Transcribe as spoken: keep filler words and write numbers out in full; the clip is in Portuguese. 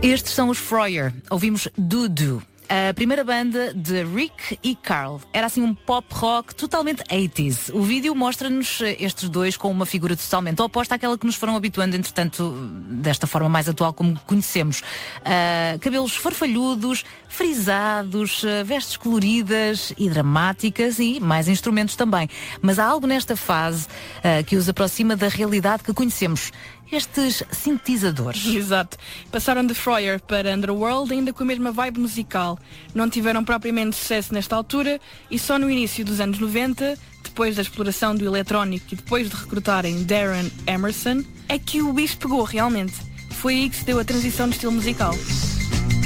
Estes são os Froyer. Ouvimos Doo-Doo. A primeira banda de Rick e Carl. Era assim um pop rock totalmente oitenta. O vídeo mostra-nos estes dois com uma figura totalmente oposta àquela que nos foram habituando, entretanto, desta forma mais atual como conhecemos. Uh, cabelos farfalhudos, frisados, uh, vestes coloridas e dramáticas e mais instrumentos também. Mas há algo nesta fase uh, que os aproxima da realidade que conhecemos. Estes sintetizadores. Exato. Passaram de Froyer para Underworld ainda com a mesma vibe musical. Não tiveram propriamente sucesso nesta altura e só no início dos anos noventa, depois da exploração do eletrónico e depois de recrutarem Darren Emerson, é que o bicho pegou realmente. Foi aí que se deu a transição de estilo musical.